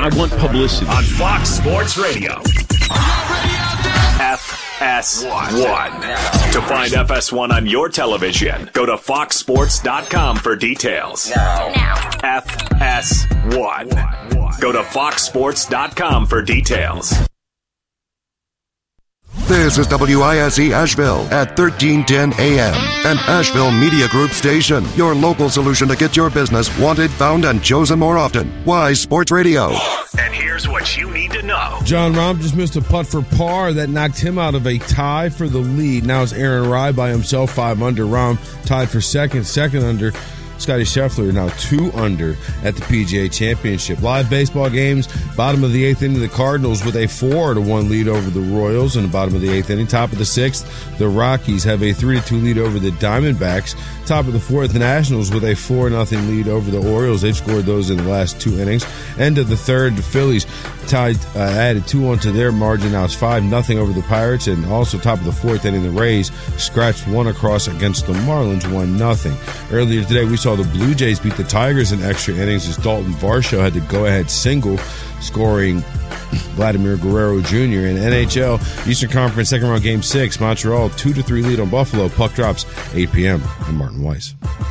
I want publicity. On Fox Sports Radio. FS1. To find FS1 on your television, go to foxsports.com for details. Now. FS1. Go to foxsports.com for details. This is WISE Asheville at 1310 AM, an Asheville Media Group station. Your local solution to get your business wanted, found, and chosen more often. Wise Sports Radio. And here's what you need to know. John Rahm just missed a putt for par that knocked him out of a tie for the lead. Now it's Aaron Rai by himself, 5 under. Rahm tied for second under. Scotty Scheffler now 2 under at the PGA Championship. Live baseball games, bottom of the 8th inning, the Cardinals with a 4-1 lead over the Royals in the bottom of the 8th inning. Top of the 6th, the Rockies have a 3-2 lead over the Diamondbacks. Top of the 4th, the Nationals with a 4-0 lead over the Orioles. They've scored those in the last 2 innings. End of the 3rd, the Phillies added 2 to their margin. Now it's 5-0 over the Pirates. And also top of the 4th inning, the Rays scratched 1 across against the Marlins, 1-0. Earlier today, we saw the Blue Jays beat the Tigers in extra innings as Dalton Varsho had the go-ahead single, scoring Vladimir Guerrero Jr. In NHL Eastern Conference second round game 6, Montreal 2-3 lead on Buffalo. Puck drops 8 p.m. on Martin Weiss.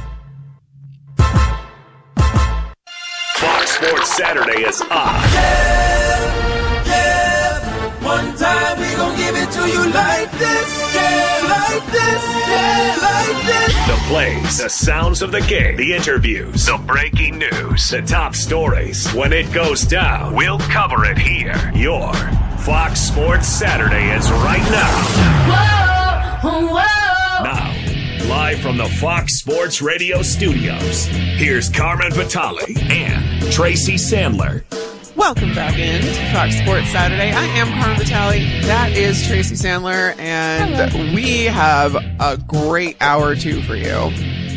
Fox Sports Saturday is on. One time we gon' give it to you like this, like this, like this. The plays, the sounds of the game, the interviews, the breaking news, the top stories. When it goes down, we'll cover it here. Your Fox Sports Saturday is right now. Whoa, whoa. Now, live from the Fox Sports Radio studios, here's Carmen Vitale and Tracy Sandler. Welcome back in to Fox Sports Saturday. I am Carmen Vitale. That is Tracy Sandler, and we have a great hour two for you.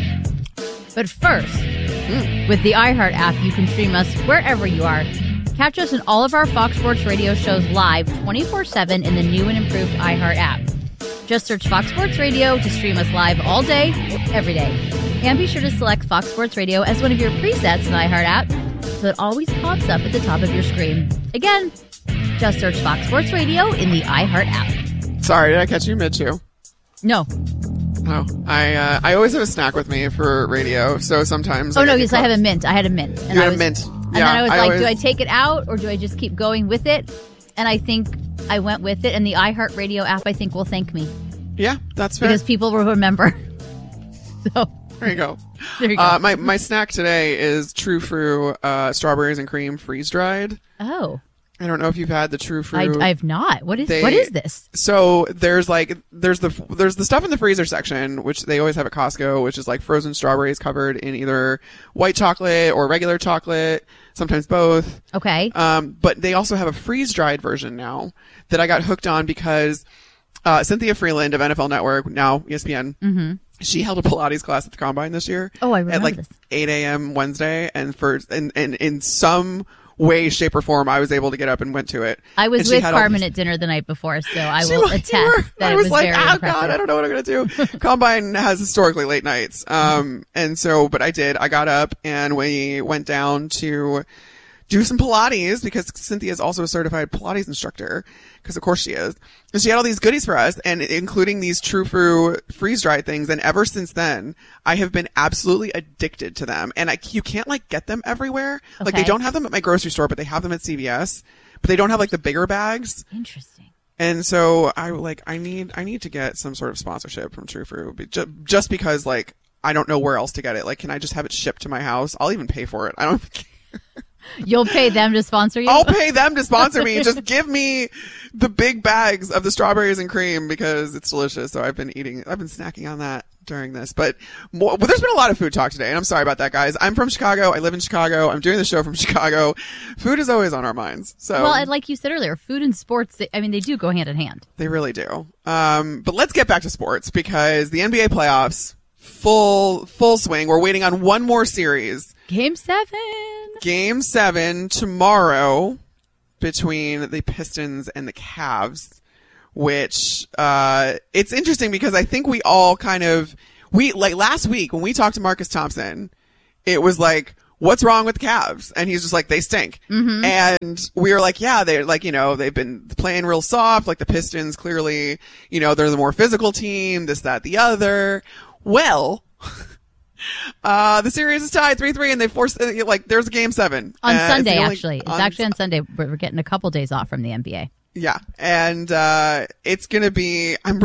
But first, with the iHeart app, you can stream us wherever you are. Catch us in all of our Fox Sports Radio shows live 24/7 in the new and improved iHeart app. Just search Fox Sports Radio to stream us live all day, every day. And be sure to select Fox Sports Radio as one of your presets in the iHeart app, so it always pops up at the top of your screen. Again, just search Fox Sports Radio in the iHeart app. Sorry, did I catch you mid-chew? No. Oh, I always have a snack with me for radio, so sometimes... Oh, no, yes, I have a mint. I had a mint. And you had a mint. And then I was like, do I take it out or do I just keep going with it? And I think I went with it, and the iHeart Radio app, I think, will thank me. Yeah, that's fair. Because people will remember. So... There you go. There you go. My snack today is True Fruit strawberries and cream freeze dried. Oh. I don't know if you've had the True Fruit. I've not. What is this? So there's the stuff in the freezer section, which they always have at Costco, which is like frozen strawberries covered in either white chocolate or regular chocolate, sometimes both. Okay. But they also have a freeze dried version now that I got hooked on because Cynthia Freeland of NFL Network, now ESPN. Mm-hmm. She held a Pilates class at the Combine this year. Oh, I remember at this. 8 a.m. Wednesday, and in some way, shape, or form, I was able to get up and went to it. I was with Carmen at dinner the night before, so I will attest that I it was was like, very oh impressive. God, I don't know what I'm going to do. Combine has historically late nights. And so, but I did. I got up and we went down to do some Pilates because Cynthia is also a certified Pilates instructor, because of course she is. And she had all these goodies for us, and including these True Fruit freeze-dried things. And ever since then, I have been absolutely addicted to them. And you can't get them everywhere. Okay. Like, they don't have them at my grocery store, but they have them at CVS. But they don't have the bigger bags. Interesting. And so I need to get some sort of sponsorship from True Fruit, just because I don't know where else to get it. Can I just have it shipped to my house? I'll even pay for it. I don't care. You'll pay them to sponsor you? I'll pay them to sponsor me. Just give me the big bags of the strawberries and cream because it's delicious. So I've been snacking on that during this. But there's been a lot of food talk today, and I'm sorry about that, guys. I'm from Chicago. I live in Chicago. I'm doing the show from Chicago. Food is always on our minds. So, well, and like you said earlier, food and sports, they do go hand in hand. They really do. But let's get back to sports because the NBA playoffs, full swing. We're waiting on one more series. Game 7 tomorrow between the Pistons and the Cavs, which it's interesting because I think we all last week when we talked to Marcus Thompson, it was what's wrong with the Cavs? And he's just like, they stink. And we were like, yeah, they're like, they've been playing real soft. Like the Pistons clearly, they're the more physical team, this, that, the other. Well, the series is tied 3-3 and they forced, there's a game 7. On Sunday, actually. It's actually on Sunday. We're getting a couple days off from the NBA. Yeah. And, it's going to be, I'm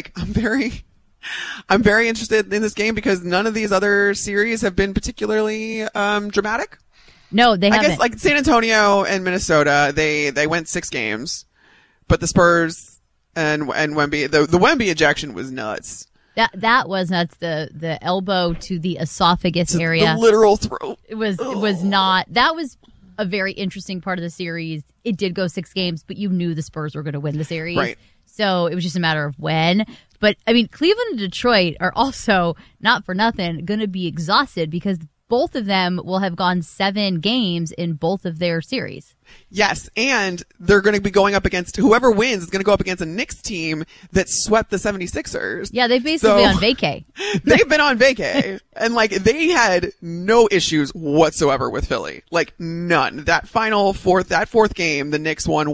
very interested in this game because none of these other series have been particularly, dramatic. No, they haven't. I guess like San Antonio and Minnesota, they went 6 games, but the Spurs and Wemby, the Wemby ejection was nuts. That was nuts. The elbow to the esophagus area. The literal throat. It was not. That was a very interesting part of the series. It did go 6 games, but you knew the Spurs were going to win the series. Right. So it was just a matter of when. But, I mean, Cleveland and Detroit are also, not for nothing, going to be exhausted because both of them will have gone 7 games in both of their series. Yes, and they're going to be going up against, whoever wins is going to go up against a Knicks team that swept the 76ers. Yeah, they've basically on vacay. They've been on vacay. And they had no issues whatsoever with Philly. Like, none. That fourth game, the Knicks won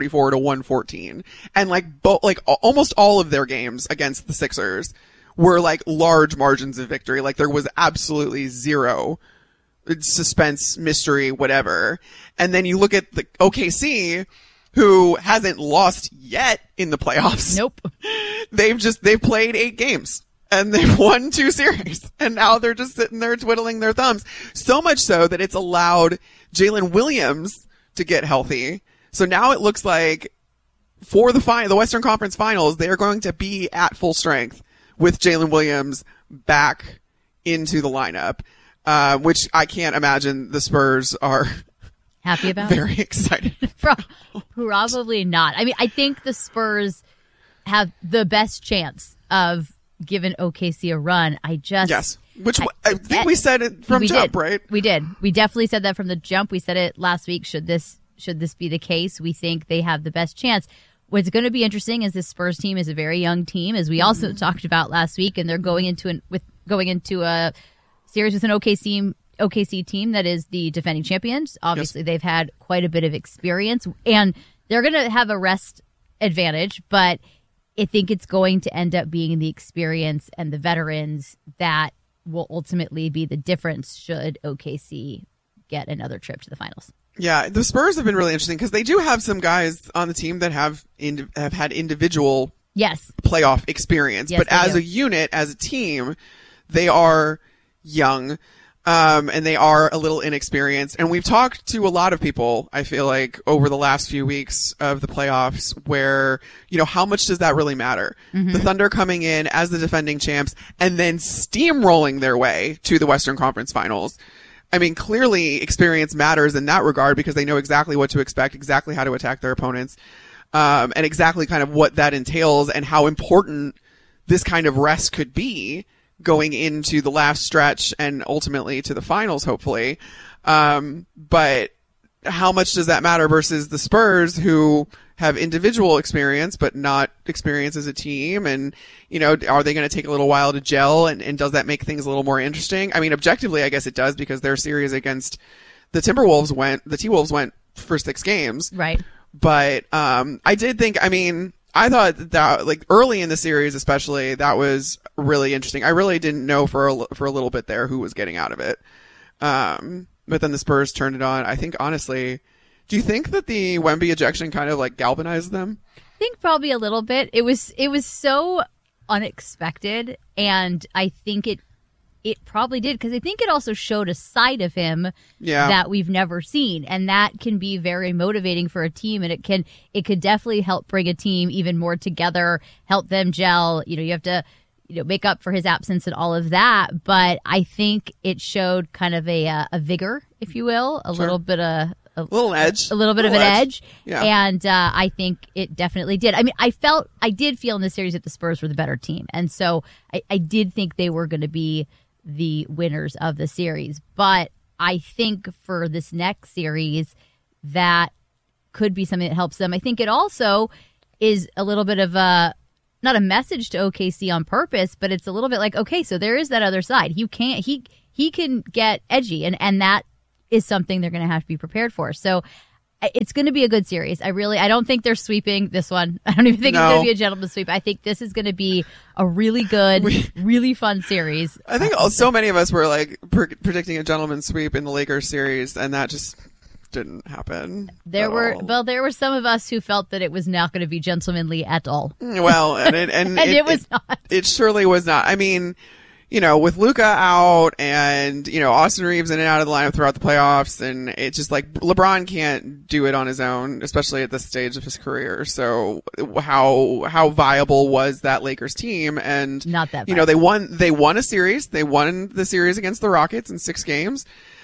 144-114. And almost all of their games against the Sixers were large margins of victory. There was absolutely zero suspense, mystery, whatever. And then you look at the OKC, who hasn't lost yet in the playoffs. Nope. They've played 8 games and they've won 2 series. And now they're just sitting there twiddling their thumbs. So much so that it's allowed Jalen Williams to get healthy. So now it looks like for the Western Conference Finals, they're going to be at full strength with Jalen Williams back into the lineup. Which I can't imagine the Spurs are happy about. Very excited. Probably not. I mean, I think the Spurs have the best chance of giving OKC a run. Yes. Which I think we said it from jump, right? We did. We definitely said that from the jump. We said it last week. Should this be the case, we think they have the best chance. What's going to be interesting is this Spurs team is a very young team, as we also talked about last week, and they're going into a series with an OKC team that is the defending champions. Obviously, They've had quite a bit of experience, and they're going to have a rest advantage, but I think it's going to end up being the experience and the veterans that will ultimately be the difference should OKC get another trip to the finals. Yeah, the Spurs have been really interesting because they do have some guys on the team that have had individual playoff experience, but as a unit, as a team, they are young, and they are a little inexperienced. And we've talked to a lot of people, I feel like, over the last few weeks of the playoffs where, how much does that really matter? The Thunder coming in as the defending champs and then steamrolling their way to the Western Conference Finals. I mean, clearly experience matters in that regard because they know exactly what to expect, exactly how to attack their opponents, and exactly kind of what that entails and how important this kind of rest could be going into the last stretch and ultimately to the finals, hopefully. But how much does that matter versus the Spurs, who have individual experience, but not experience as a team? And, are they going to take a little while to gel? And does that make things a little more interesting? I mean, objectively, I guess it does because their series against the T-Wolves went for 6 games. Right. But, I did think, I thought that early in the series, especially, that was really interesting. I really didn't know for a little bit there who was getting out of it. But then the Spurs turned it on. I think, honestly, do you think that the Wemby ejection kind of galvanized them? I think probably a little bit. It was so unexpected, and I think it probably did, because I think it also showed a side of him that we've never seen, and that can be very motivating for a team, and it could definitely help bring a team even more together, help them gel. You have to make up for his absence and all of that, but I think it showed kind of a vigor, if you will, a little bit of a little edge, a little bit of an edge. Yeah. And I think it definitely did. I mean, I did feel in the series that the Spurs were the better team, and so I did think they were going to be the winners of the series. But I think for this next series, that could be something that helps them. I think it also is a little bit of not a message to OKC on purpose, but it's a little bit like, okay, so there is that other side. he can get edgy, and that is something they're going to have to be prepared for. So it's going to be a good series. I don't think they're sweeping this one. I don't even think it's going to be a gentleman's sweep. I think this is going to be a really good, really fun series. I think so many of us were like predicting a gentleman's sweep in the Lakers series, and that just didn't happen. There were some of us who felt that it was not going to be gentlemanly at all. Well, and it was not. It surely was not. I mean, with Luka out and, Austin Reeves in and out of the lineup throughout the playoffs, and it's just like LeBron can't do it on his own, especially at this stage of his career. So how viable was that Lakers team? And not that viable. They won a series. They won the series against the Rockets in 6 games.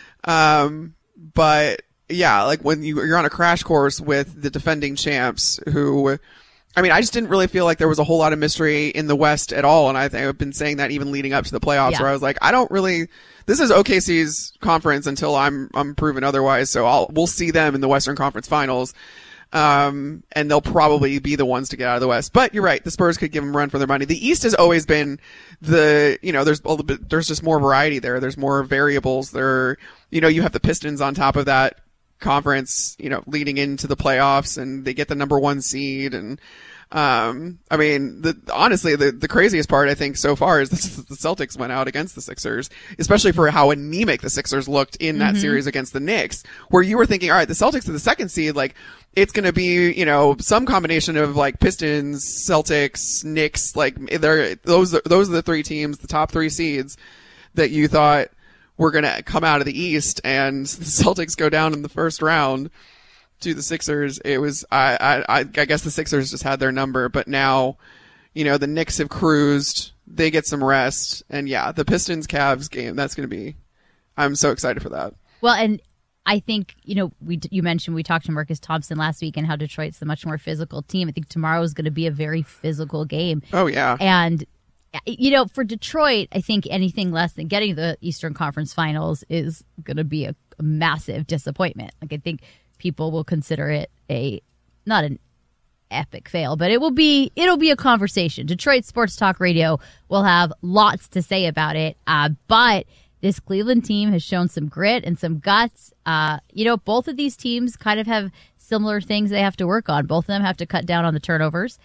But yeah, like when you're on a crash course with the defending champs who, I just didn't really feel like there was a whole lot of mystery in the West at all. And I've been saying that even leading up to the playoffs, where I was like, this is OKC's conference until I'm proven otherwise. So we'll see them in the Western Conference Finals. And they'll probably be the ones to get out of the West. But you're right. The Spurs could give them a run for their money. The East has always been there's just more variety there. There's more variables there. You have the Pistons on top of that conference, leading into the playoffs, and they get the number 1 seed. And, honestly, the craziest part, I think, so far is the Celtics went out against the Sixers, especially for how anemic the Sixers looked in that series against the Knicks, where you were thinking, all right, the Celtics are the 2nd seed, like, it's going to be, some combination of like Pistons, Celtics, Knicks, like those are the 3 teams, the top 3 seeds that you thought were going to come out of the East, and the Celtics go down in the first round to the Sixers. It was, I guess the Sixers just had their number, but now, the Knicks have cruised, they get some rest, and yeah, the Pistons-Cavs game, that's going to be, I'm so excited for that. Well, and I think, you mentioned we talked to Marcus Thompson last week and how Detroit's a much more physical team. I think tomorrow is going to be a very physical game. Oh, yeah. And, for Detroit, I think anything less than getting the Eastern Conference Finals is going to be a massive disappointment. Like, I think people will consider it not an epic fail, but it'll be a conversation. Detroit Sports Talk Radio will have lots to say about it. But this Cleveland team has shown some grit and some guts. Both of these teams kind of have similar things they have to work on. Both of them have to cut down on the turnovers.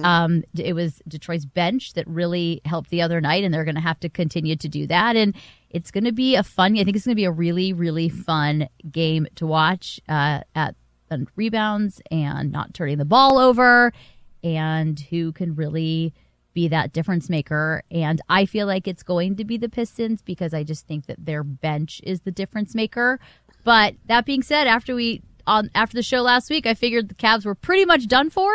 It was Detroit's bench that really helped the other night, and they're going to have to continue to do that. And it's going to be I think it's going to be a really, really fun game to watch at rebounds and not turning the ball over, and who can really be that difference maker. And I feel like it's going to be the Pistons, because I just think that their bench is the difference maker. But that being said, after the show last week, I figured the Cavs were pretty much done for.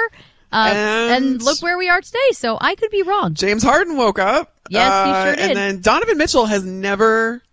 And look where we are today. So I could be wrong. James Harden woke up. Yes, he sure did. And then Donovan Mitchell has never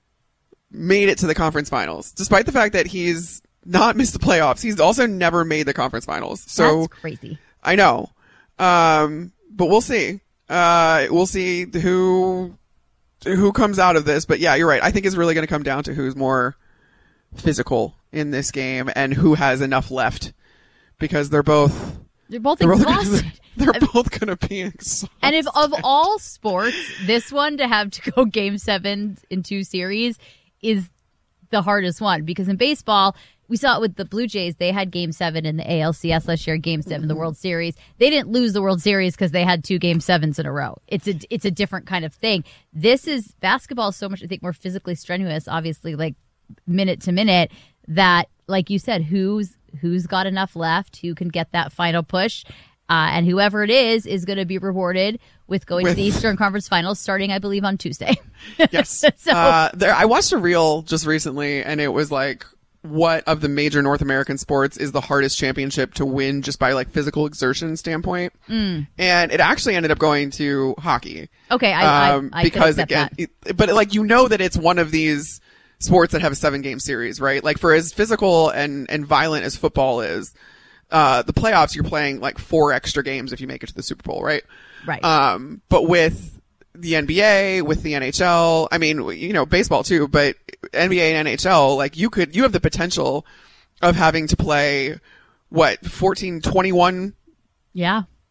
made it to the conference finals, despite the fact that he's not missed the playoffs. He's also never made the conference finals. So that's crazy. I know. But we'll see. We'll see who comes out of this. But yeah, you're right. I think it's really going to come down to who's more physical in this game and who has enough left, because they're both exhausted. They're both going to be exhausted. And if of all sports, this one to have to go Game 7 in 2 series is the hardest one, because in baseball, we saw it with the Blue Jays. They had Game 7 in the ALCS last year, Game 7 in the World Series. They didn't lose the World Series because they had 2 Game 7s in a row. It's a different kind of thing. Basketball is so much, I think, more physically strenuous, obviously, like minute to minute, that, like you said, who's got enough left, who can get that final push, and whoever it is going to be rewarded with going to the Eastern Conference Finals, starting, I believe, on Tuesday. Yes. I watched a reel just recently, and it was like, what of the major North American sports is the hardest championship to win, just by like physical exertion standpoint? And it actually ended up going to hockey. Okay, I because again, but like, that it's one of these sports that have a 7-game series, right? Like, for as physical and violent as football is, the playoffs, you're playing like 4 extra games if you make it to the Super Bowl, right? Right. But with the NBA, with the NHL, I mean, baseball too, but NBA and NHL, like, you have the potential of having to play 14, 21 yeah,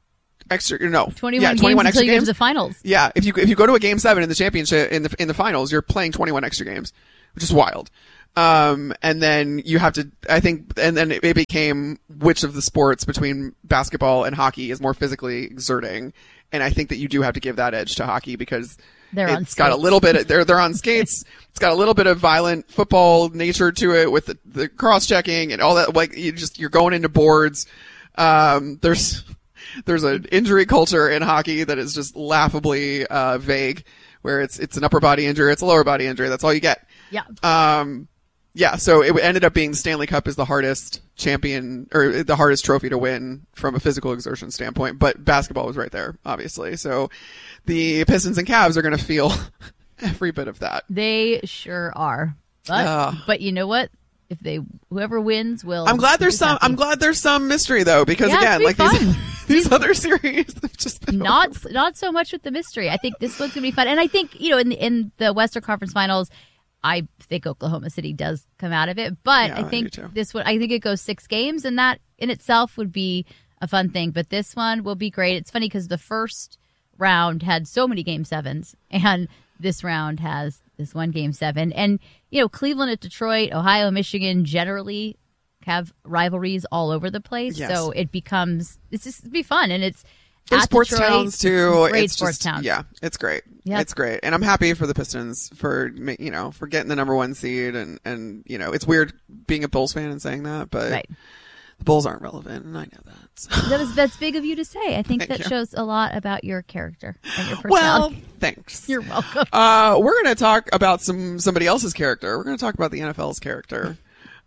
extra. No, 21 21 games extra until you get to games. the finals. Yeah, if you go to a game 7 in the championship in the finals, you're playing 21 extra games, which is wild. And then you have to, I think, and then it became which of the sports between basketball and hockey is more physically exerting. And I think that you do have to give that edge to hockey because it's got a little bit, they're on skates. It's got a little bit of violent football nature to it with the cross checking and all that. Like you're going into boards. There's an injury culture in hockey that is just laughably, vague, where it's an upper body injury. It's a lower body injury. That's all you get. Yeah. Yeah, so it ended up being Stanley Cup is the hardest champion or the hardest trophy to win from a physical exertion standpoint, but basketball was right there, obviously. So the Pistons and Cavs are going to feel every bit of that. They sure are. But you know what? If whoever wins will. I'm glad there's some mystery though, because again, like these other series have just been not so much with the mystery. I think this one's going to be fun. And I think, in the Western Conference Finals, I think Oklahoma City does come out of it, but I think I think it goes 6 games, and that in itself would be a fun thing. But this one will be great. It's funny because the first round had so many Game 7s, and this round has this one Game 7. And, Cleveland at Detroit, Ohio, Michigan generally have rivalries all over the place. Yes. So it's just be fun. And they're sports Detroit, towns too. Great sports towns. Yeah, it's great. Yep. It's great. And I'm happy for the Pistons for getting the number 1 seed. And it's weird being a Bulls fan and saying that, but right. The Bulls aren't relevant, and I know that. So. That's big of you to say. I think that shows a lot about your character and your personality. Well, thanks. You're welcome. We're going to talk about somebody else's character. We're going to talk about the NFL's character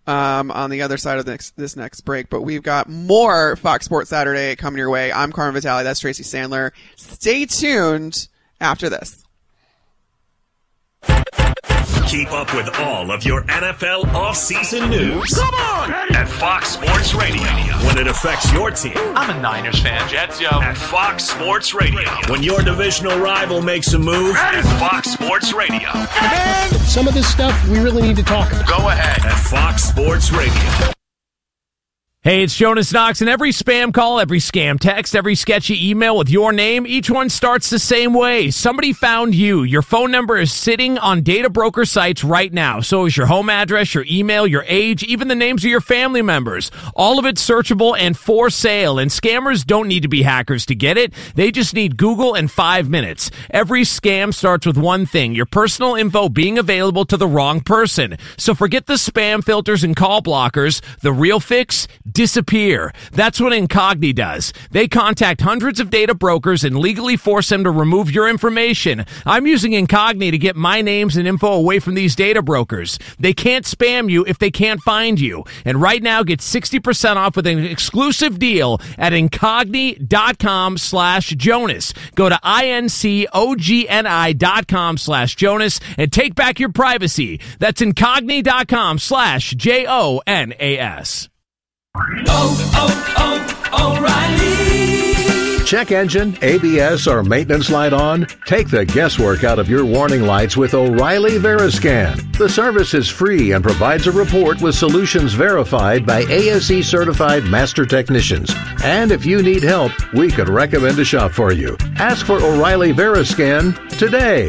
on the other side of this next break. But we've got more Fox Sports Saturday coming your way. I'm Carmen Vitale. That's Tracy Sandler. Stay tuned after this. Keep up with all of your NFL offseason news. Come on! At Fox Sports Radio. When it affects your team. I'm a Niners fan. Jets, yo. At Fox Sports Radio. When your divisional rival makes a move. At Fox Sports Radio. And some of this stuff we really need to talk about. Go ahead. At Fox Sports Radio. Hey, it's Jonas Knox, and every spam call, every scam text, every sketchy email with your name, each one starts the same way. Somebody found you. Your phone number is sitting on data broker sites right now. So is your home address, your email, your age, even the names of your family members. All of it searchable and for sale, and scammers don't need to be hackers to get it. They just need Google and 5 minutes. Every scam starts with one thing, your personal info being available to the wrong person. So forget the spam filters and call blockers. The real fix? Disappear. That's what Incogni does. They contact hundreds of data brokers and legally force them to remove your information. I'm using Incogni to get my names and info away from these data brokers. They can't spam you if they can't find you. And right now, get 60% off with an exclusive deal at Incogni.com/Jonas. Go to INCOGNI.com/Jonas and take back your privacy. That's Incogni.com/JONAS. O'Reilly. Check engine, ABS, or maintenance light on? Take the guesswork out of your warning lights with O'Reilly Veriscan. The service is free and provides a report with solutions verified by ASE certified master technicians. And if you need help, we could recommend a shop for you. Ask for O'Reilly Veriscan today.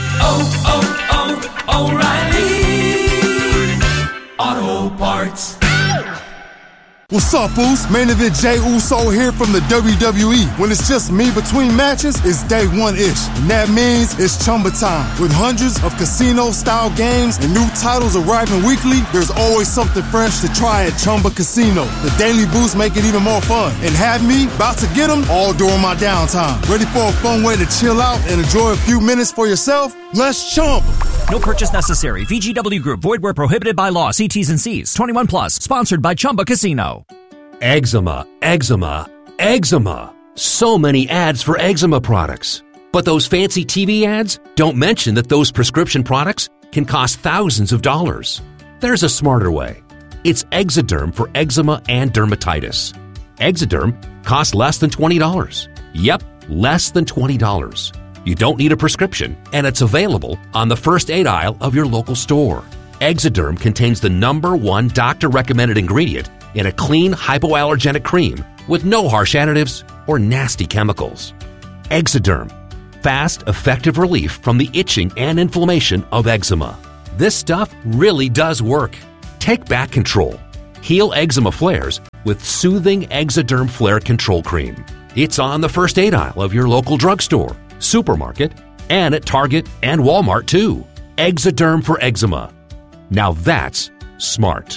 O'Reilly Auto Parts. What's up, Foos? Main event Jey Uso here from the WWE. When it's just me between matches, it's day one-ish. And that means it's Chumba time. With hundreds of casino-style games and new titles arriving weekly, there's always something fresh to try at Chumba Casino. The daily boosts make it even more fun. And have me about to get them all during my downtime. Ready for a fun way to chill out and enjoy a few minutes for yourself? Let's Chumba. No purchase necessary. VGW Group. Void where prohibited by law. See T's and C's. 21 plus. Sponsored by Chumba Casino. Eczema, eczema, eczema. So many ads for eczema products. But those fancy TV ads don't mention that those prescription products can cost thousands of dollars. There's a smarter way. It's Exoderm for eczema and dermatitis. Exoderm costs less than $20. Yep, less than $20. You don't need a prescription, and it's available on the first aid aisle of your local store. Exoderm contains the #1 doctor-recommended ingredient in a clean, hypoallergenic cream with no harsh additives, or nasty chemicals. Exoderm. Fast, effective relief from the itching and inflammation of eczema. This stuff really does work. Take back control. Heal eczema flares with soothing Exoderm Flare Control Cream. It's on the first aid aisle of your local drugstore, supermarket, and at Target and Walmart too. Exoderm for eczema. Now that's smart.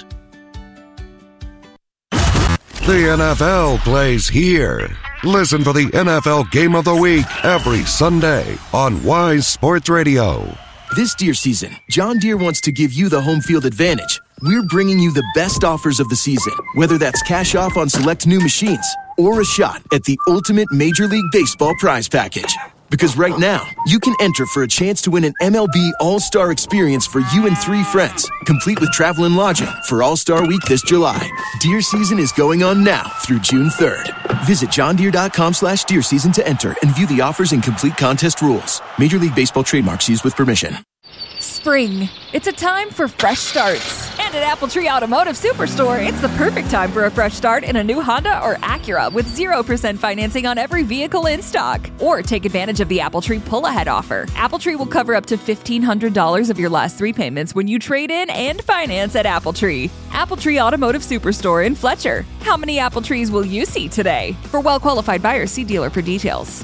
The NFL plays here. Listen for the NFL Game of the Week every Sunday on Wise Sports Radio. This deer season, John Deere wants to give you the home field advantage. We're bringing you the best offers of the season, whether that's cash off on select new machines or a shot at the ultimate Major League Baseball prize package. Because right now, you can enter for a chance to win an MLB All-Star experience for you and 3 friends, complete with travel and lodging for All-Star Week this July. Deer season is going on now through June 3rd. Visit johndeere.com/deer season to enter and view the offers and complete contest rules. Major League Baseball trademarks used with permission. Spring. It's a time for fresh starts. And at AppleTree Automotive Superstore, it's the perfect time for a fresh start in a new Honda or Acura with 0% financing on every vehicle in stock. Or take advantage of the AppleTree pull-ahead offer. AppleTree will cover up to $1,500 of your last 3 payments when you trade in and finance at AppleTree. AppleTree Automotive Superstore in Fletcher. How many AppleTrees will you see today? For well-qualified buyers, see dealer for details.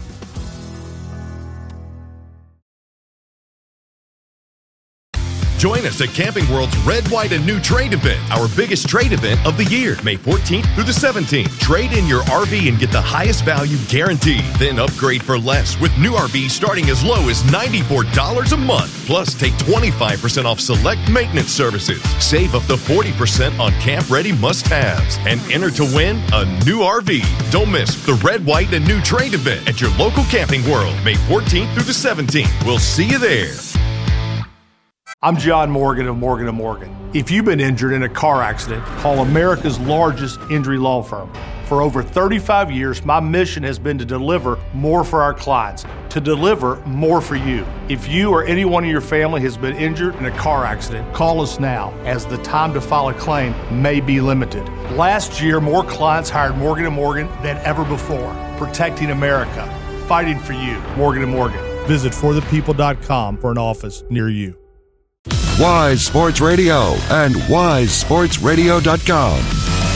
Join us at Camping World's Red, White, and New Trade event, our biggest trade event of the year, May 14th through the 17th. Trade in your RV and get the highest value guaranteed. Then upgrade for less with new RVs starting as low as $94 a month. Plus, take 25% off select maintenance services. Save up to 40% on camp-ready must-haves. And enter to win a new RV. Don't miss the Red, White, and New Trade event at your local Camping World, May 14th through the 17th. We'll see you there. I'm John Morgan of Morgan & Morgan. If you've been injured in a car accident, call America's largest injury law firm. For over 35 years, my mission has been to deliver more for our clients, to deliver more for you. If you or anyone in your family has been injured in a car accident, call us now, as the time to file a claim may be limited. Last year, more clients hired Morgan & Morgan than ever before, protecting America, fighting for you. Morgan & Morgan. Visit forthepeople.com for an office near you. Wise Sports Radio and wisesportsradio.com.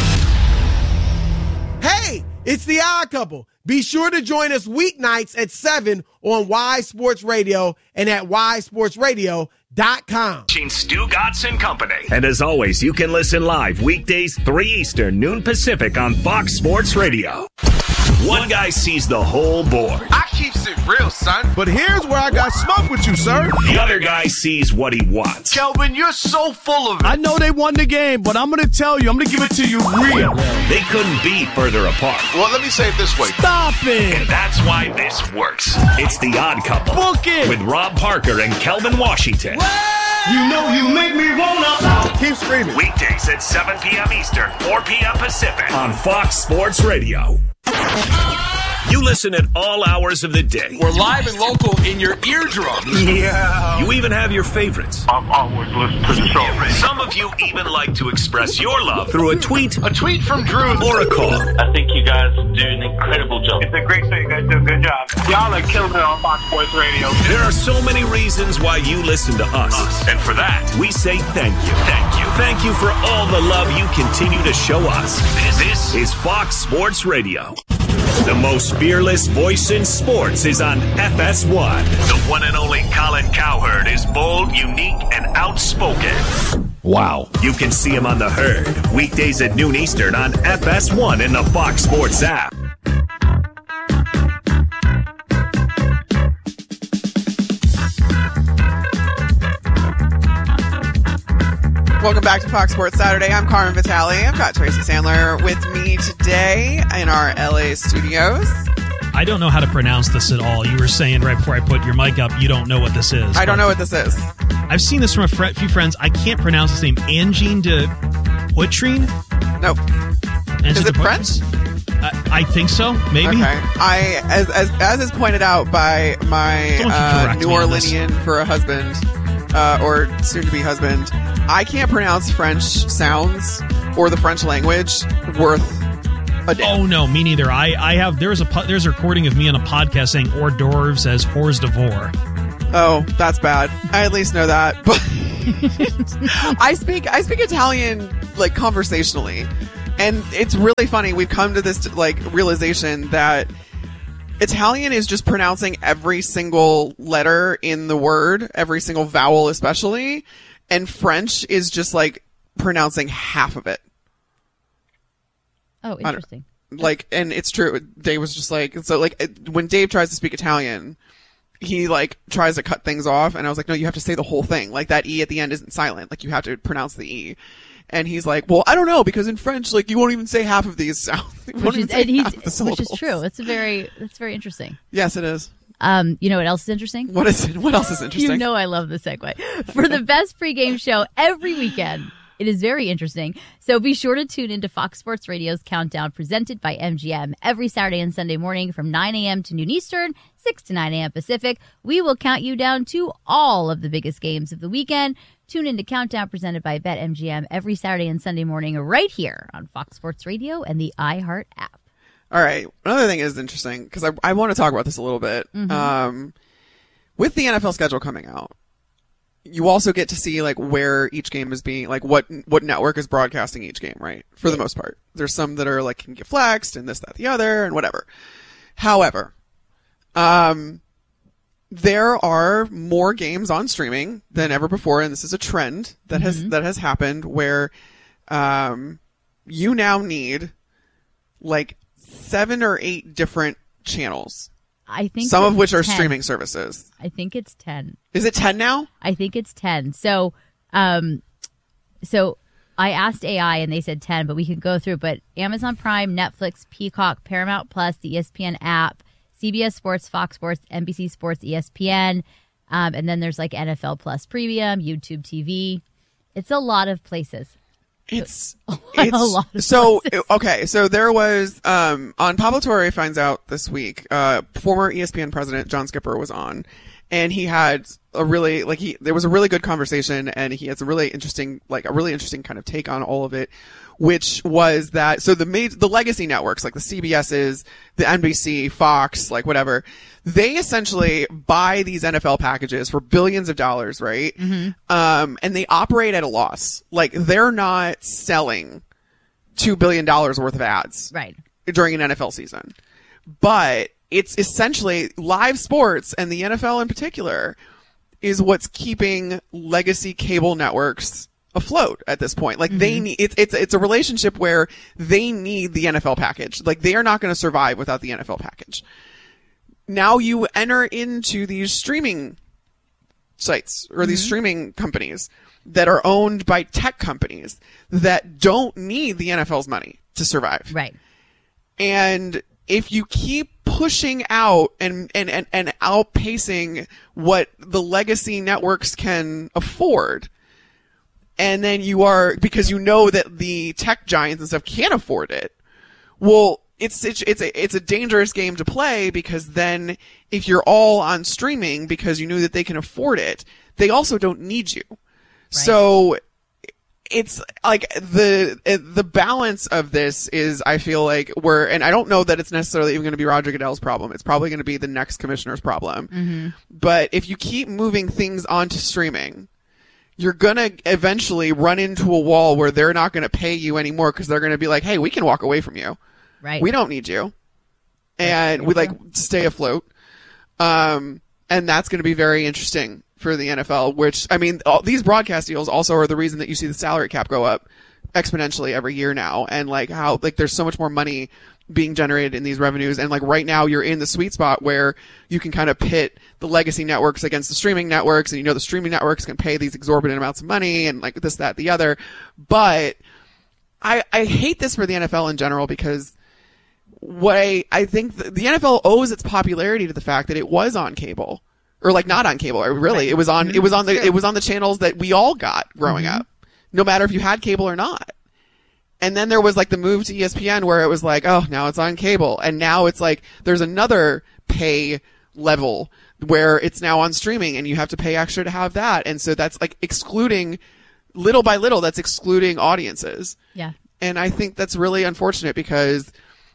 Hey, it's the Odd Couple. Be sure to join us weeknights at 7 on Wise Sports Radio and at wisesportsradio.com. Stu Godson Company. And as always, you can listen live weekdays 3 Eastern, noon Pacific on Fox Sports Radio. One guy sees the whole board. I keeps it real, son. But here's where I got smoke with you, sir. The other guy sees what he wants. Kelvin, you're so full of it. I know they won the game, but I'm going to tell you, I'm going to give it to you real. They couldn't be further apart. Well, let me say it this way. Stop it. And that's why this works. It's The Odd Couple. Book it. With Rob Parker and Kelvin Washington. You know you make me wanna. Keep screaming. Weekdays at 7 p.m. Eastern, 4 p.m. Pacific on Fox Sports Radio. You listen at all hours of the day. We're live and local in your eardrum. Yeah. You even have your favorites. I'm always listening to the show. Some of you even like to express your love through a tweet. A tweet from Drew. Or a call. I think you guys do an incredible job. It's a great show. You guys do a good job. Y'all are killing it on Fox Sports Radio. There are so many reasons why you listen to us. And for that, we say thank you. Thank you. Thank you for all the love you continue to show us. This is Fox Sports Radio. The most fearless voice in sports is on FS1. The one and only Colin Cowherd is bold, unique, and outspoken. Wow. You can see him on The Herd, weekdays at noon Eastern on FS1 in the Fox Sports app. Welcome back to Fox Sports Saturday. I'm Carmen Vitale. I've got Tracy Sandler with me today in our LA studios. I don't know how to pronounce this at all. You were saying right before I put your mic up, you don't know what this is. I don't know what this is. I've seen this from a few friends. I can't pronounce his name. Angine de Poitrine? Nope. Is it French? I think so. Maybe. Okay. As is pointed out by my New Orleanian for a husband, or soon-to-be husband, I can't pronounce French sounds or the French language worth a day. Oh no, me neither. I have there's a recording of me on a podcast saying hors d'oeuvres as hors d'oeuvre. Oh, that's bad. I at least know that. But I speak Italian like conversationally, and it's really funny. We've come to this like realization that Italian is just pronouncing every single letter in the word, every single vowel especially, and French is just like pronouncing half of it. Oh, interesting. Like, and it's true. Dave was just like, so like when Dave tries to speak Italian, he like tries to cut things off, and I was like, no, you have to say the whole thing. Like that E at the end isn't silent. Like you have to pronounce the E. And he's like, well, I don't know, because in French, like you won't even say half of these sounds. Which is true. That's very interesting. Yes, it is. You know what else is interesting? What else is interesting? You know I love the segue. For the best pregame show every weekend. It is very interesting. So be sure to tune into Fox Sports Radio's Countdown presented by MGM every Saturday and Sunday morning from 9 a.m. to noon Eastern, 6 to 9 a.m. Pacific. We will count you down to all of the biggest games of the weekend. Tune into Countdown presented by BetMGM every Saturday and Sunday morning right here on Fox Sports Radio and the iHeart app. All right. Another thing is interesting because I want to talk about this a little bit. Mm-hmm. With the NFL schedule coming out, you also get to see like where each game is being, like what network is broadcasting each game, right? For the most part. There's some that are like can get flexed and this, that, the other, and whatever. However, there are more games on streaming than ever before, and this is a trend that has happened where you now need like 7 or 8 different channels. I think some of which are 10. streaming services. I think it's 10. Is it 10 now? I think it's 10. So I asked AI and they said 10, but we can go through. But Amazon Prime, Netflix, Peacock, Paramount Plus, the ESPN app, CBS Sports, Fox Sports, NBC Sports, ESPN, and then there's like NFL Plus Premium, YouTube TV. It's a lot of places. It's a lot of so places. Okay. So there was on Pablo Torre Finds Out this week. Former ESPN president John Skipper was on, and he had a really there was a really good conversation, and he had some really interesting kind of take on all of it, which was that so the legacy networks like the CBS's, the NBC, Fox, like whatever, they essentially buy these NFL packages for billions of dollars, right? Mm-hmm. And they operate at a loss. Like they're not selling $2 billion worth of ads right during an NFL season, but it's essentially live sports, and the NFL in particular is what's keeping legacy cable networks afloat at this point. Like they need, it's a relationship where they need the NFL package. Like they are not going to survive without the NFL package. Now you enter into these streaming sites or these streaming companies that are owned by tech companies that don't need the NFL's money to survive. Right. And if you keep pushing out and outpacing what the legacy networks can afford, and then because you know that the tech giants and stuff can't afford it, well, it's a dangerous game to play, because then if you're all on streaming because you knew that they can afford it, they also don't need you. Right. So it's like the balance of this is, I feel like and I don't know that it's necessarily even going to be Roger Goodell's problem. It's probably going to be the next commissioner's problem. Mm-hmm. But if you keep moving things onto streaming, you're going to eventually run into a wall where they're not going to pay you anymore, because they're going to be like, hey, we can walk away from you. Right. We don't need you. And we stay afloat. And that's going to be very interesting for the NFL, which, I mean, these broadcast deals also are the reason that you see the salary cap go up exponentially every year now. And like how, like there's so much more money being generated in these revenues. And like right now you're in the sweet spot where you can kind of pit the legacy networks against the streaming networks. And the streaming networks can pay these exorbitant amounts of money and like this, that, the other. But I hate this for the NFL in general, because what I think the NFL owes its popularity to the fact that it was on cable, or like not on cable. Really, it was on the channels that we all got growing up, no matter if you had cable or not. And then there was like the move to ESPN where it was like, oh, now it's on cable, and now it's like there's another pay level where it's now on streaming, and you have to pay extra to have that, and so that's like excluding little by little. That's excluding audiences. Yeah. And I think that's really unfortunate, because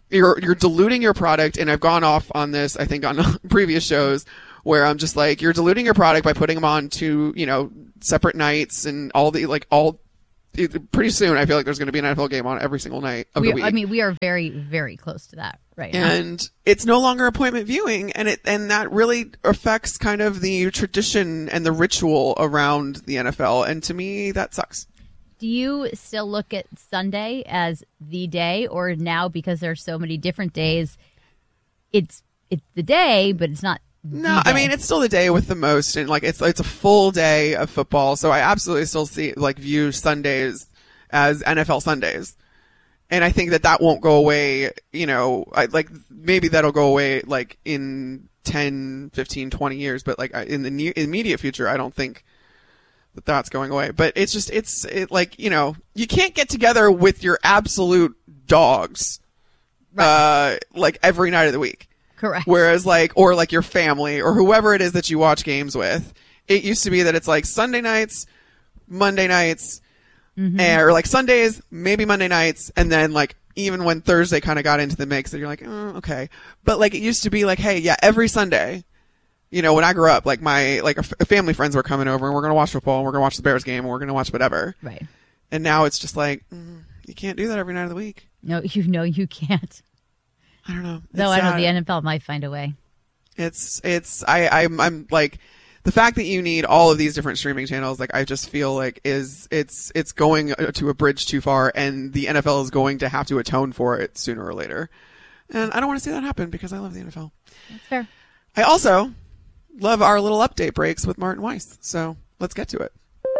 you're diluting your product. And I've gone off on this, I think, on previous shows where I'm just like, you're diluting your product by putting them on two, separate nights and pretty soon I feel like there's going to be an NFL game on every single night of the week. I mean, we are very, very close to that right now. And it's no longer appointment viewing, and that really affects kind of the tradition and the ritual around the NFL. And to me, that sucks. Do you still look at Sunday as the day, or now because there are so many different days, it's the day, but it's not? No, I mean, it's still the day with the most, and like it's a full day of football. So I absolutely still view Sundays as NFL Sundays. And I think that won't go away, maybe that'll go away like in 10, 15, 20 years, but like in the immediate future, I don't think that's going away. But it's just, you can't get together with your absolute dogs, every night of the week. Correct. Whereas or your family or whoever it is that you watch games with, it used to be that it's like Sunday nights, Monday nights, or like Sundays, maybe Monday nights. And then even when Thursday kind of got into the mix, that you're like, oh, okay. But it used to be like, hey, yeah, every Sunday, when I grew up, my family friends were coming over and we're going to watch football and we're going to watch the Bears game and we're going to watch whatever. Right. And now it's just like, you can't do that every night of the week. No, you can't. I don't know. Though I know the NFL might find a way. I'm like, the fact that you need all of these different streaming channels, I just feel like it's going to a bridge too far, and the NFL is going to have to atone for it sooner or later. And I don't want to see that happen because I love the NFL. That's fair. I also love our little update breaks with Martin Weiss. So let's get to it.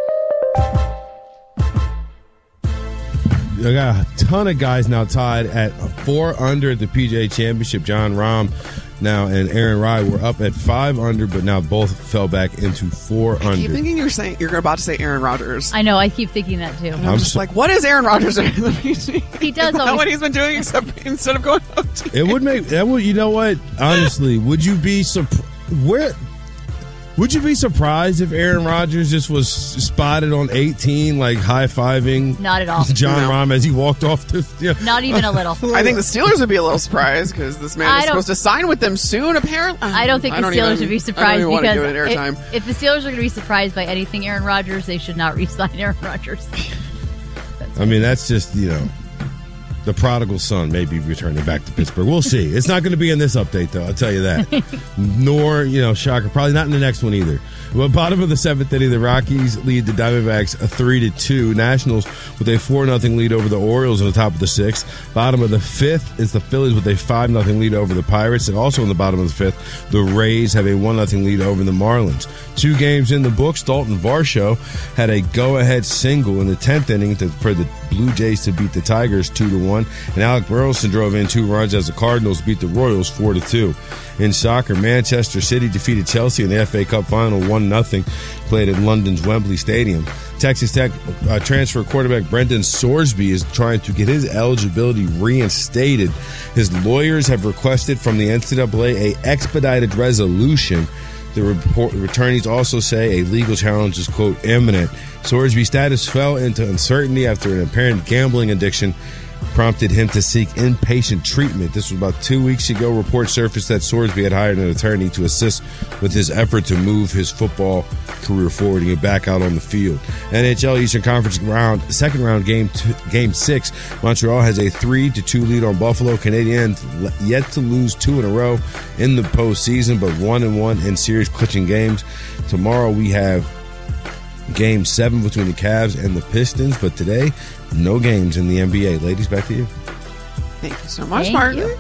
I got a ton of guys now tied at 4 under at the PGA Championship. John Rahm now and Aaron Rai were up at 5 under, but now both fell back into 4 under. I keep thinking you're about to say Aaron Rodgers. I know. I keep thinking that too. And I'm just like, what is Aaron Rodgers doing in the PGA? He does always. What he's been doing instead of going OTA. It would make that would. You know what? Honestly, would you be Would you be surprised if Aaron Rodgers just was spotted on 18, high-fiving Not at all. John Rahm as he walked off? Not even a little. I think the Steelers would be a little surprised because this man is supposed to sign with them soon, apparently. I don't think the Steelers would be surprised because if the Steelers are going to be surprised by anything Aaron Rodgers, they should not re-sign Aaron Rodgers. That's just, the prodigal son may be returning back to Pittsburgh. We'll see. It's not going to be in this update, though. I'll tell you that. Nor, shocker, probably not in the next one either. Well, bottom of the 7th inning, the Rockies lead the Diamondbacks a 3-2. Nationals with a 4-0 lead over the Orioles on the top of the 6th. Bottom of the 5th is the Phillies with a 5-0 lead over the Pirates. And also in the bottom of the 5th, the Rays have a 1-0 lead over the Marlins. 2 games in the books. Dalton Varsho had a go-ahead single in the 10th inning for the Blue Jays to beat the Tigers 2-1. And Alec Burleson drove in 2 runs as the Cardinals beat the Royals 4-2. In soccer, Manchester City defeated Chelsea in the FA Cup final 1-0, played at London's Wembley Stadium. Texas Tech transfer quarterback Brendan Sorsby is trying to get his eligibility reinstated. His lawyers have requested from the NCAA an expedited resolution. The attorneys also say a legal challenge is, quote, imminent. Sorsby's status fell into uncertainty after an apparent gambling addiction prompted him to seek inpatient treatment. This was about 2 weeks ago. Reports surfaced that Sorsby had hired an attorney to assist with his effort to move his football career forward and get back out on the field. NHL Eastern Conference second round game 6. Montreal has a 3-2 lead on Buffalo. Canadiens yet to lose 2 in a row in the postseason, but 1-1 in series clinching games. Tomorrow we have Game 7 between the Cavs and the Pistons, but today, no games in the NBA. Ladies, back to you. Thank you so much, Martin.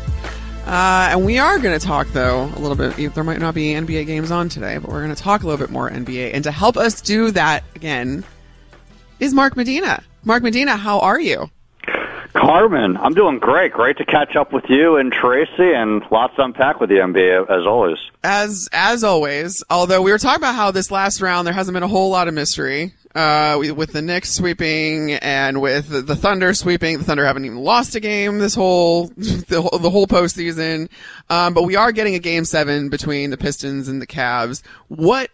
And we are going to talk, though, a little bit. There might not be NBA games on today, but we're going to talk a little bit more NBA. And to help us do that again is Mark Medina. Mark Medina, how are you? Carmen, I'm doing great. Great to catch up with you and Tracy, and lots to unpack with the NBA, as always. As always, although we were talking about how this last round there hasn't been a whole lot of mystery with the Knicks sweeping and with the Thunder sweeping. The Thunder haven't even lost a game the whole postseason, but we are getting a Game 7 between the Pistons and the Cavs. What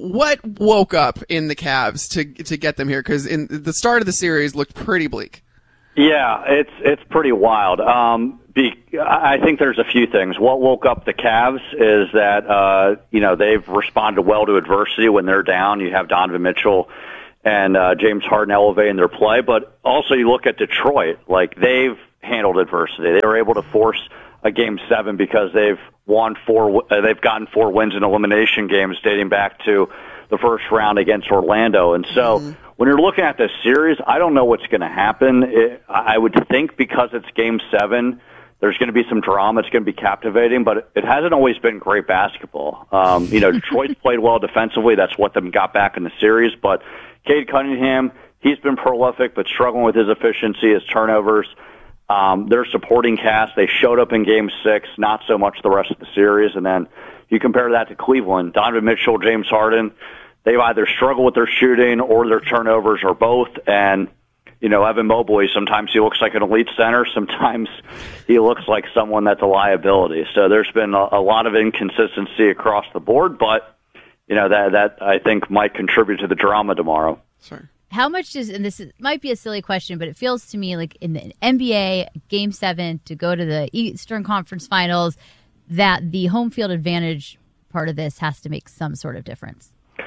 woke up in the Cavs to get them here? Because in the start of the series looked pretty bleak. Yeah, it's pretty wild. I think there's a few things. What woke up the Cavs is that, they've responded well to adversity when they're down. You have Donovan Mitchell and James Harden elevating their play. But also you look at Detroit, like they've handled adversity. They were able to force a Game 7 because they've gotten 4 wins in elimination games dating back to the first round against Orlando. And so when you're looking at this series, I don't know what's going to happen. I would think because it's Game 7, there's going to be some drama. It's going to be captivating, but it hasn't always been great basketball. Detroit's played well defensively. That's what them got back in the series. But Cade Cunningham, he's been prolific, but struggling with his efficiency, his turnovers. Their supporting cast, they showed up in Game 6, not so much the rest of the series. And then you compare that to Cleveland. Donovan Mitchell, James Harden, they've either struggled with their shooting or their turnovers or both. And, Evan Mobley, sometimes he looks like an elite center. Sometimes he looks like someone that's a liability. So there's been a lot of inconsistency across the board, but, that I think might contribute to the drama tomorrow. Sorry. How much might be a silly question, but it feels to me like in the NBA Game 7 to go to the Eastern Conference Finals, that the home field advantage part of this has to make some sort of difference.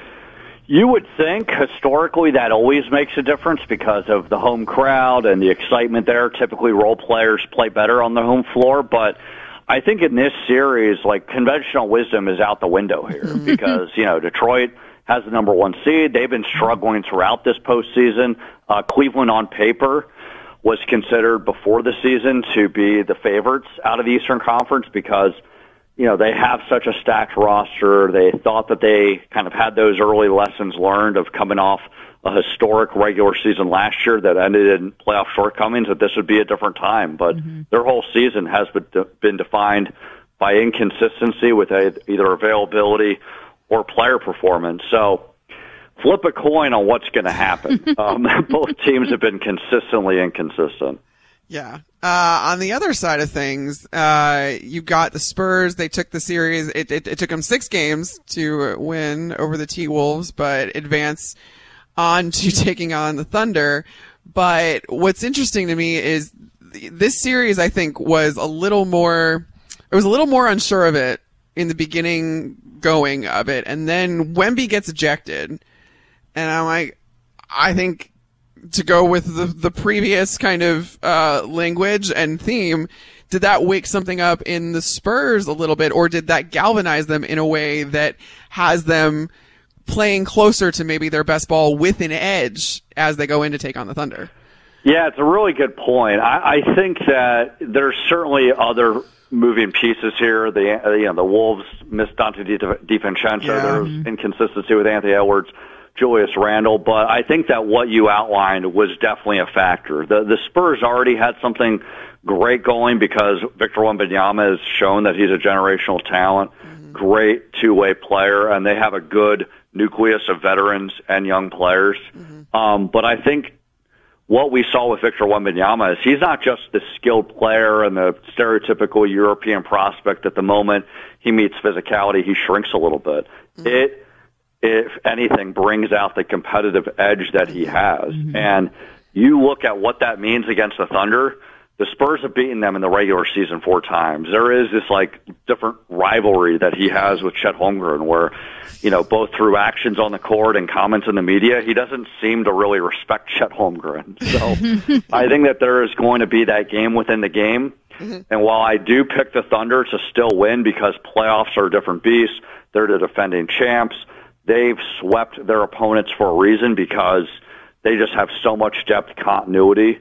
You would think historically that always makes a difference because of the home crowd and the excitement there. Typically role players play better on the home floor, but I think in this series, like, conventional wisdom is out the window here because, Detroit has the number 1 seed. They've been struggling throughout this postseason. Cleveland on paper was considered before the season to be the favorites out of the Eastern Conference because they have such a stacked roster. They thought that they kind of had those early lessons learned of coming off a historic regular season last year that ended in playoff shortcomings, that this would be a different time. But their whole season has been defined by inconsistency with either availability or player performance. So flip a coin on what's going to happen. Both teams have been consistently inconsistent. Yeah. On the other side of things, you got the Spurs. They took the series. It took them 6 games to win over the T-Wolves, but advance on to taking on the Thunder. But what's interesting to me is this series, I think, was a little more unsure of it in the beginning going of it. And then Wemby gets ejected. And I'm like, I think, to go with the previous kind of language and theme, did that wake something up in the Spurs a little bit, or did that galvanize them in a way that has them playing closer to maybe their best ball with an edge as they go in to take on the Thunder? Yeah, it's a really good point. I think that there's certainly other moving pieces here. The Wolves missed Dante DiVincenzo. Yeah. There was inconsistency with Anthony Edwards, Julius Randle, but I think that what you outlined was definitely a factor. The Spurs already had something great going because Victor Wembanyama has shown that he's a generational talent, great two-way player, and they have a good nucleus of veterans and young players. But I think what we saw with Victor Wembanyama is he's not just the skilled player and the stereotypical European prospect. At the moment he meets physicality, he shrinks a little bit. It, if anything, brings out the competitive edge that he has. And you look at what that means against the Thunder. The Spurs have beaten them in the regular season 4 times. There is this different rivalry that he has with Chet Holmgren where, both through actions on the court and comments in the media, he doesn't seem to really respect Chet Holmgren. So I think that there is going to be that game within the game. And while I do pick the Thunder to still win because playoffs are a different beast, they're the defending champs. They've swept their opponents for a reason because they just have so much depth continuity.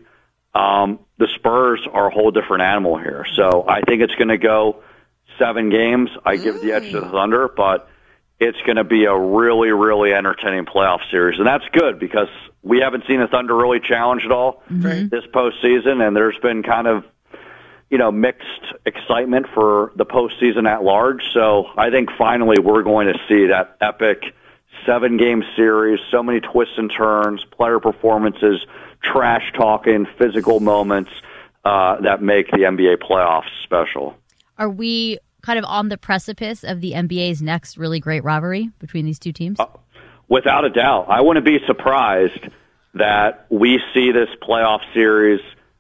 The Spurs are a whole different animal here. So I think it's going to go 7 games. I give the edge to the Thunder, but it's going to be a really, really entertaining playoff series. And that's good because we haven't seen the Thunder really challenged at all this postseason, and there's been kind of, mixed excitement for the postseason at large. So I think finally we're going to see that epic 7-game series, so many twists and turns, player performances, trash talking, physical moments that make the NBA playoffs special. Are we kind of on the precipice of the NBA's next really great rivalry between these two teams? Without a doubt. I wouldn't be surprised that we see this playoff series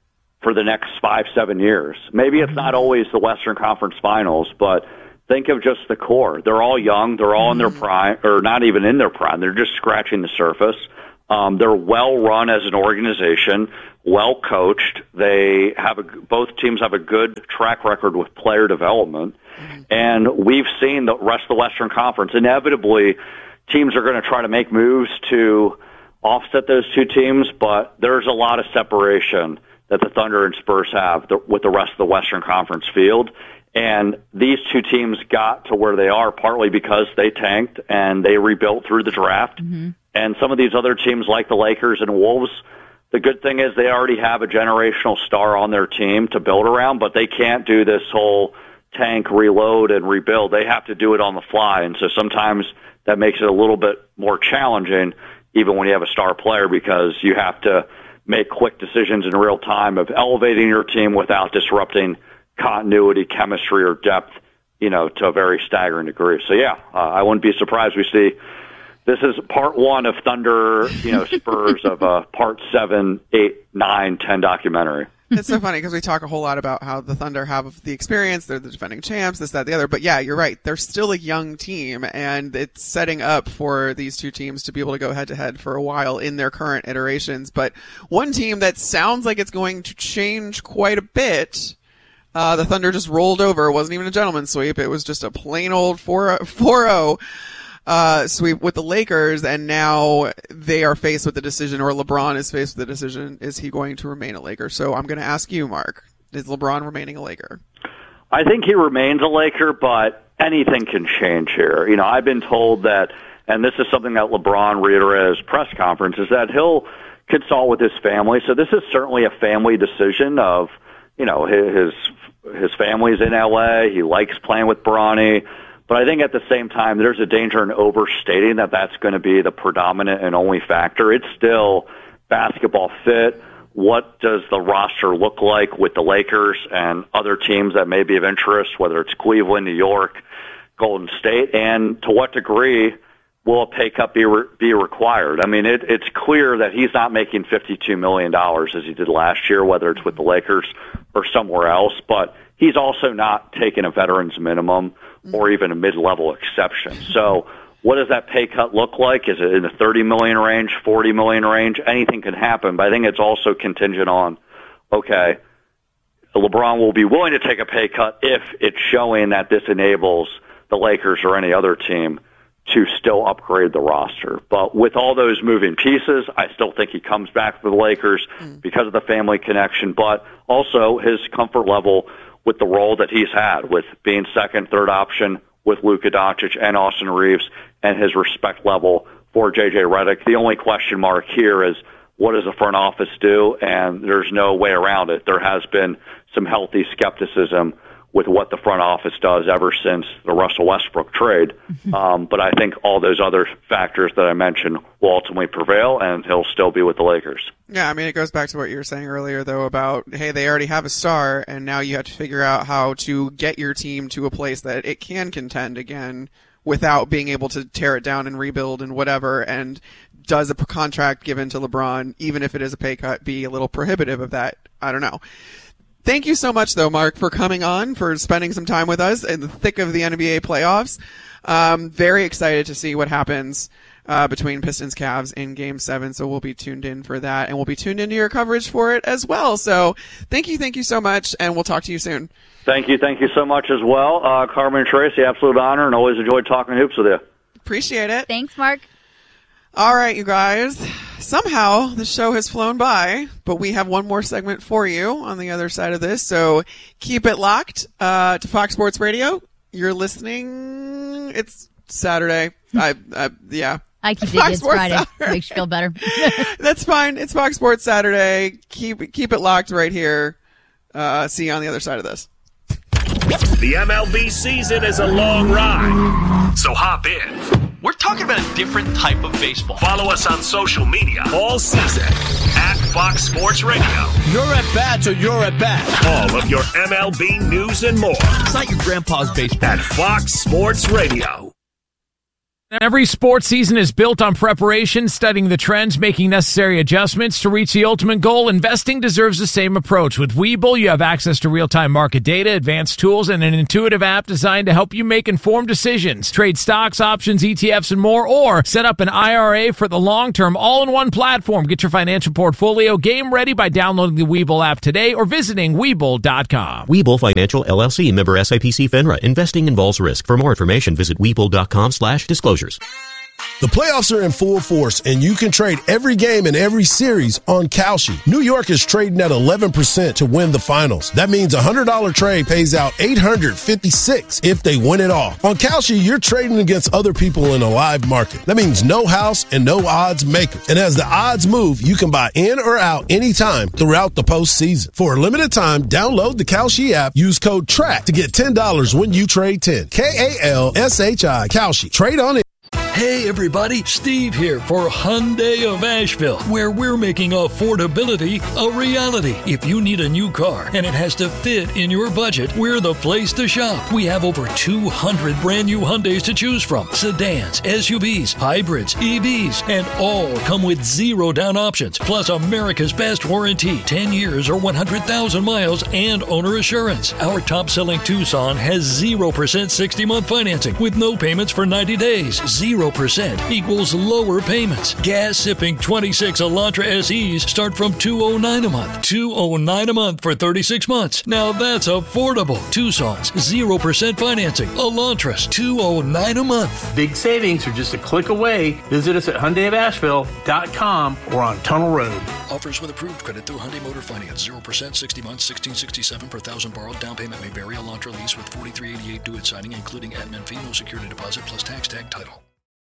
for the next 5-7 years. Maybe it's not always the Western Conference Finals, but think of just the core. They're all young. They're all in their prime, or not even in their prime. They're just scratching the surface. They're well run as an organization, well coached. They have both teams have a good track record with player development, and we've seen the rest of the Western Conference. Inevitably, teams are going to try to make moves to offset those two teams, but there's a lot of separation that the Thunder and Spurs have with the rest of the Western Conference field. And these two teams got to where they are partly because they tanked and they rebuilt through the draft. And some of these other teams like the Lakers and Wolves, the good thing is they already have a generational star on their team to build around, but they can't do this whole tank, reload, and rebuild. They have to do it on the fly. And so sometimes that makes it a little bit more challenging, even when you have a star player, because you have to make quick decisions in real time of elevating your team without disrupting continuity, chemistry, or depth, to a very staggering degree. So, I wouldn't be surprised we see this is part 1 of Thunder, Spurs of a part 7, 8, 9, 10 documentary. It's so funny because we talk a whole lot about how the Thunder have the experience. They're the defending champs, this, that, the other. But yeah, you're right. They're still a young team, and it's setting up for these two teams to be able to go head to head for a while in their current iterations. But one team that sounds like it's going to change quite a bit, the Thunder just rolled over. It wasn't even a gentleman's sweep. It was just a plain old 4-0 sweep with the Lakers, and now they are faced with the decision, or LeBron is faced with the decision, is he going to remain a Laker? So I'm going to ask you, Mark, is LeBron remaining a Laker? I think he remains a Laker, but anything can change here. I've been told that, and this is something that LeBron reiterated at his press conference, is that he'll consult with his family. So this is certainly a family decision of, his family's in LA. He likes playing with Bronny. But I think at the same time, there's a danger in overstating that that's going to be the predominant and only factor. It's still basketball fit. What does the roster look like with the Lakers and other teams that may be of interest, whether it's Cleveland, New York, Golden State, and to what degree will a pay cut be required? I mean, it's clear that he's not making $52 million as he did last year, whether it's with the Lakers or somewhere else, but he's also not taking a veteran's minimum or even a mid-level exception. So what does that pay cut look like? Is it in the $30 million range, $40 million range? Anything can happen, but I think it's also contingent on, okay, LeBron will be willing to take a pay cut if it's showing that this enables the Lakers or any other team to still upgrade the roster. But with all those moving pieces, I still think he comes back for the Lakers because of the family connection, but also his comfort level with the role that he's had with being second, third option with Luka Doncic and Austin Reeves, and his respect level for J.J. Redick. The only question mark here is, what does the front office do? And there's no way around it. There has been some healthy skepticism with what the front office does ever since the Russell Westbrook trade. But I think all those other factors that I mentioned will ultimately prevail, and he'll still be with the Lakers. Yeah, I mean, it goes back to what you were saying earlier, though, about, hey, they already have a star, and now you have to figure out how to get your team to a place that it can contend again without being able to tear it down and rebuild and whatever. And does a contract given to LeBron, even if it is a pay cut, be a little prohibitive of that? I don't know. Thank you so much, though, Mark, for coming on, for spending some time with us in the thick of the NBA playoffs. Very excited to see what happens between Pistons Cavs in Game 7, so we'll be tuned in for that, and we'll be tuned into your coverage for it as well. So thank you so much, and we'll talk to you soon. Thank you so much as well. Carmen and Tracy, absolute honor, and always enjoyed talking hoops with you. Appreciate it. Thanks, Mark. All right, you guys. Somehow the show has flown by, but we have one more segment for you on the other side of this. So keep it locked to Fox Sports Radio. You're listening. It's Saturday. Yeah. I keep thinking it's Friday. Makes you feel better. That's fine. It's Fox Sports Saturday. Keep it locked right here. See you on the other side of this. The MLB season is a long ride, so hop in. We're talking about a different type of baseball. Follow us on social media all season at Fox Sports Radio. You're at bats or you're at bat. All of your MLB news and more. It's not your grandpa's baseball. At Fox Sports Radio. Every sports season is built on preparation, studying the trends, making necessary adjustments to reach the ultimate goal. Investing deserves the same approach. With Webull, you have access to real-time market data, advanced tools, and an intuitive app designed to help you make informed decisions. Trade stocks, options, ETFs, and more, or set up an IRA for the long-term all-in-one platform. Get your financial portfolio game ready by downloading the Webull app today or visiting Webull.com. Webull Financial LLC, member SIPC FINRA. Investing involves risk. For more information, visit Webull.com/disclosures. The playoffs are in full force, and you can trade every game and every series on Kalshi. New York is trading at 11% to win the finals. That means a $100 trade pays out $856 if they win it all. On Kalshi, you're trading against other people in a live market. That means no house and no odds makers. And as the odds move, you can buy in or out anytime throughout the postseason. For a limited time, download the Kalshi app. Use code TRACK to get $10 when you trade 10. KALSHI. Kalshi. Trade on it. Hey everybody, Steve here for Hyundai of Asheville, where we're making affordability a reality. If you need a new car and it has to fit in your budget, we're the place to shop. We have over 200 brand new Hyundais to choose from. Sedans, SUVs, hybrids, EVs, and all come with 0 down options, plus America's best warranty, 10 years or 100,000 miles, and owner assurance. Our top-selling Tucson has 0% 60-month financing with no payments for 90 days. 0% equals lower payments. Gas-sipping 26 Elantra SEs start from $209 a month. $209 a month for 36 months. Now that's affordable. Tucson's 0% financing. Elantras $209 a month. Big savings are just a click away. Visit us at HyundaiofAsheville.com or on Tunnel Road. Offers with approved credit through Hyundai Motor Finance. 0% 60 months, $1,667 per $1,000 borrowed. Down payment may vary. Elantra lease with $43.88 due at signing, including admin fee, no security deposit, plus tax tag title.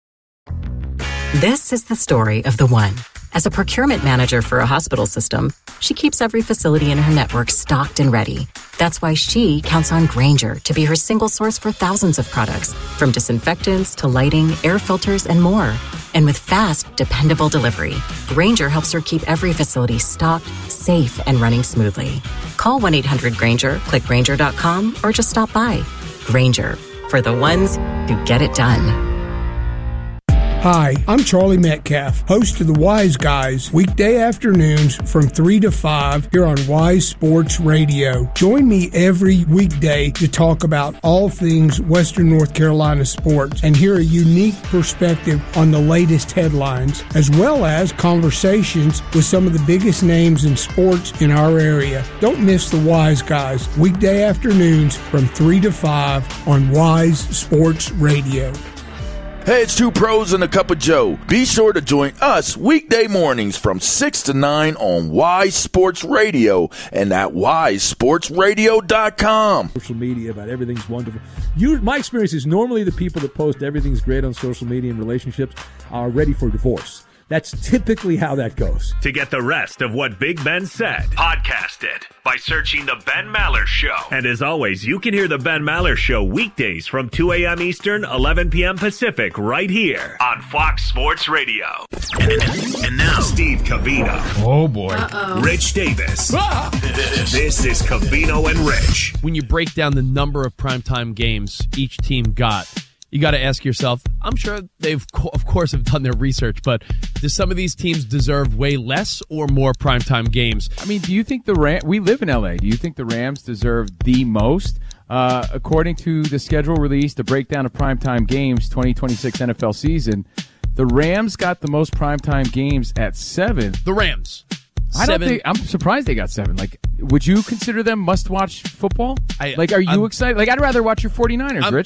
This is the story of the one. As a procurement manager for a hospital system, she keeps every facility in her network stocked and ready. That's why she counts on Grainger to be her single source for thousands of products, from disinfectants to lighting, air filters, and more. And with fast, dependable delivery, Grainger helps her keep every facility stocked, safe, and running smoothly. Call 1-800-GRAINGER, click Grainger.com, or just stop by. Grainger, for the ones who get it done. Hi, I'm Charlie Metcalf, host of the Wise Guys, weekday afternoons from 3 to 5 here on Wise Sports Radio. Join me every weekday to talk about all things Western North Carolina sports and hear a unique perspective on the latest headlines, as well as conversations with some of the biggest names in sports in our area. Don't miss the Wise Guys, weekday afternoons from 3 to 5 on Wise Sports Radio. Hey, it's two pros and a cup of Joe. Be sure to join us weekday mornings from 6 to 9 on Wise Sports Radio and at wisesportsradio.com. Social media about everything's wonderful. My experience is normally the people that post everything's great on social media and relationships are ready for divorce. That's typically how that goes. To get the rest of what Big Ben said, podcast it by searching The Ben Maller Show. And as always, you can hear The Ben Maller Show weekdays from 2 a.m. Eastern, 11 p.m. Pacific, right here on Fox Sports Radio. And now, Steve Covino. Oh, boy. Rich Davis. This is Covino and Rich. When you break down the number of primetime games each team got, you got to ask yourself, I'm sure they've, of course, have done their research, but do some of these teams deserve way less or more primetime games? I mean, do you think we live in L.A., do you think the Rams deserve the most? According to the schedule release, the breakdown of primetime games, 2026 NFL season, the Rams got the most primetime games at 7. The Rams. I'm surprised they got 7. Like, would you consider them must-watch football? Are you excited? Like, I'd rather watch your 49ers, Rich.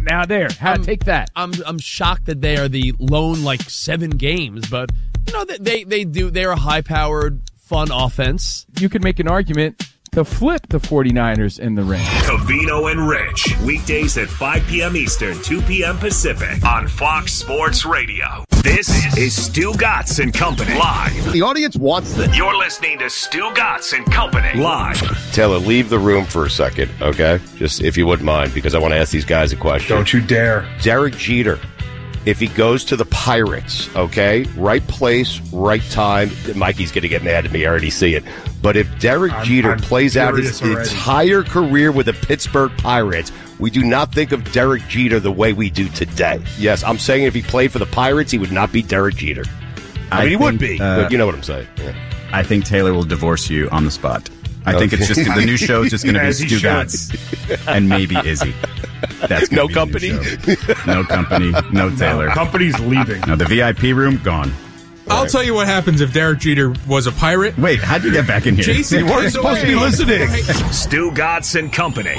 Take that. I'm shocked that they are the lone, 7 games, but, they're a high-powered, fun offense. You could make an argument to flip the 49ers and the Rams. Covino and Rich, weekdays at 5 p.m. Eastern, 2 p.m. Pacific on Fox Sports Radio. This is Stu Gatz and Company live. The audience wants this. You're listening to Stu Gatz and Company live. Taylor, leave the room for a second, okay? Just if you wouldn't mind, because I want to ask these guys a question. Don't you dare. Derek Jeter, if he goes to the Pirates, okay? Right place, right time. Mikey's going to get mad at me. I already see it. But if Derek Jeter plays out his entire career with the Pittsburgh Pirates, We do not think of Derek Jeter the way we do today. Yes, I'm saying if he played for the Pirates, he would not be Derek Jeter. I mean, he would be, but you know what I'm saying. Yeah. I think Taylor will divorce you on the spot. I think it's just the new show is just going to be Stu Gatz and maybe Izzy. That's no company. No company. No Taylor. No, company's leaving. No, the VIP room gone. I'll tell you what happens if Derek Jeter was a Pirate. Wait, how'd you get back in here? Jason, you weren't supposed to be listening. Stu Gatz and Company.